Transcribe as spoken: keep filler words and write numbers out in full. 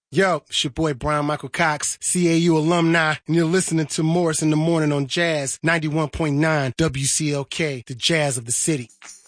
Yo, it's your boy Brian Michael Cox, C A U alumni, and you're listening to Morris in the Morning on Jazz ninety-one point nine W C L K, the jazz of the city.